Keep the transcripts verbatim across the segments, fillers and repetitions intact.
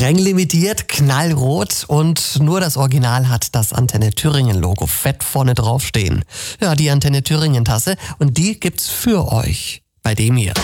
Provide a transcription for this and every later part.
Streng limitiert, knallrot und nur das Original hat das Antenne Thüringen Logo fett vorne draufstehen. Ja, die Antenne Thüringen Tasse und die gibt's für euch bei dem hier.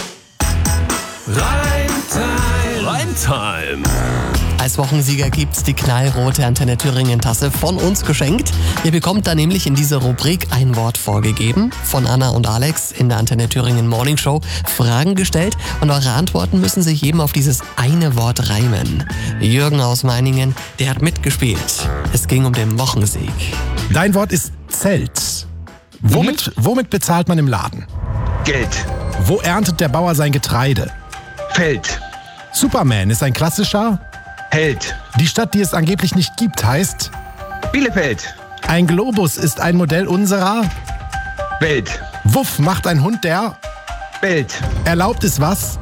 Rhymtime. Rhymtime. Als Wochensieger gibt's die knallrote Antenne Thüringen Tasse von uns geschenkt. Ihr bekommt da nämlich in dieser Rubrik ein Wort vorgegeben, von Anna und Alex in der Antenne Thüringen Morning Show Fragen gestellt und eure Antworten müssen sich eben auf dieses eine Wort reimen. Jürgen aus Meiningen, der hat mitgespielt. Es ging um den Wochensieg. Dein Wort ist Zelt. Womit, mhm. womit bezahlt man im Laden? Geld. Wo erntet der Bauer sein Getreide? Feld. Superman ist ein klassischer Held. Die Stadt, die es angeblich nicht gibt, heißt Bielefeld. Ein Globus ist ein Modell unserer Welt. Wuff macht ein Hund, der Welt. Erlaubt ist was?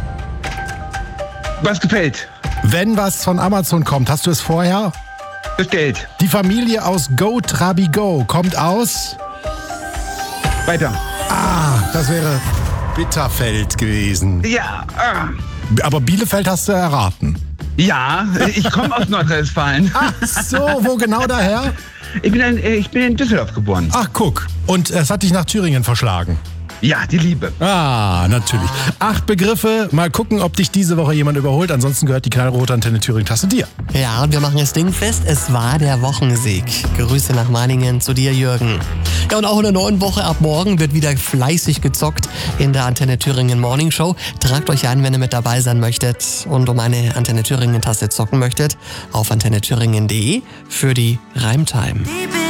Was gefällt. Wenn was von Amazon kommt, hast du es vorher? Bestellt. Die Familie aus Go Trabi Go kommt aus? Weiter. Ah, das wäre Bitterfeld gewesen. Ja. Ah. Aber Bielefeld hast du erraten. Ja, ich komme aus Nordrhein-Westfalen. Ach so, wo genau daher? Ich bin, ein, ich bin in Düsseldorf geboren. Ach, guck. Und es hat dich nach Thüringen verschlagen. Ja, die Liebe. Ah, natürlich. Acht Begriffe. Mal gucken, ob dich diese Woche jemand überholt. Ansonsten gehört die knallrote Antenne Thüringen Tasse dir. Ja, und wir machen das Ding fest. Es war der Wochensieg. Grüße nach Meiningen zu dir, Jürgen. Ja, und auch in der neuen Woche ab morgen wird wieder fleißig gezockt in der Antenne Thüringen Morning Show. Tragt euch ein, wenn ihr mit dabei sein möchtet und um eine Antenne Thüringen Tasse zocken möchtet, auf antenne thüringen punkt de für die Rhymtime.